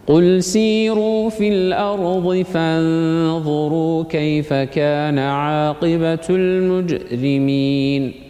قل سيروا في الأرض فانظروا كيف كان عاقبة المجرمين